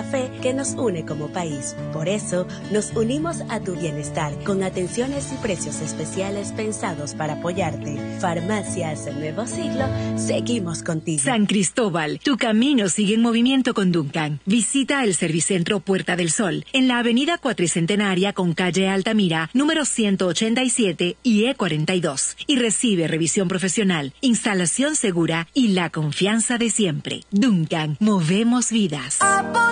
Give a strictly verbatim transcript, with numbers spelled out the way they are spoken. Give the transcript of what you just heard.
fe que nos une como país. Por eso, nos unimos a tu bienestar con atenciones y precios especiales pensados para apoyarte. Farmacias El Nuevo Siglo, seguimos contigo. San Cristóbal, tu camino sigue en movimiento con Duncan. Visita el Servicentro Puerta del Sol en la avenida Cuatricentenaria con calle Altamira, número ciento ochenta y siete y E cuarenta y dos. Y recibe revisión profesional, instalación segura y la confianza de siempre. Duncan, movemos vidas.